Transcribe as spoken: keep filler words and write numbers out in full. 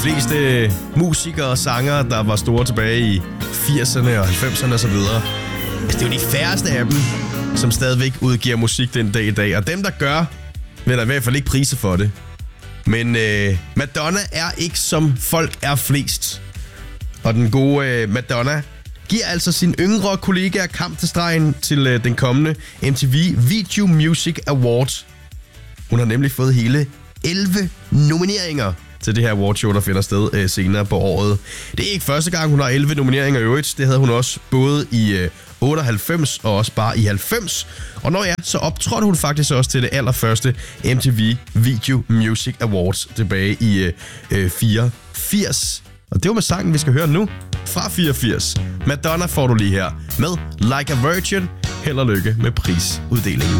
fleste musikere og sangere, der var store tilbage i firserne og halvfemserne osv. Altså, det er jo de færreste af dem, som stadigvæk udgiver musik den dag i dag. Og dem, der gør, vil der i hvert fald ikke prise for det. Men øh, Madonna er ikke som folk er flest. Og den gode øh, Madonna giver altså sin yngre kollegaer kamp til stregen til øh, den kommende M T V Video Music Awards. Hun har nemlig fået hele elleve nomineringer til det her awardshow, der finder sted øh, senere på året. Det er ikke første gang, hun har elleve nomineringer i øvrigt. Det havde hun også både i øh, otteoghalvfems og også bare i halvfems. Og når ja, så optrådte hun faktisk også til det allerførste M T V Video Music Awards tilbage i øh, fireogfirs. Og det var med sangen, vi skal høre nu fra fireogfirs. Madonna får du lige her med Like a Virgin. Held og lykke med prisuddelingen.